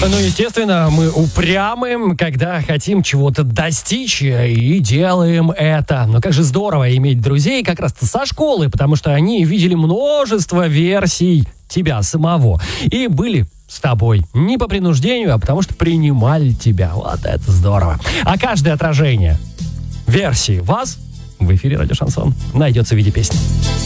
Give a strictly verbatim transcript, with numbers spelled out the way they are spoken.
Ну, естественно, мы упрямы, когда хотим чего-то достичь, и делаем это. Но как же здорово иметь друзей как раз со школы, потому что они видели множество версий тебя самого и были с тобой. Не по принуждению, а потому что принимали тебя. Вот это здорово. А каждое отражение версии вас в эфире «Радио Шансон» найдется в виде песни.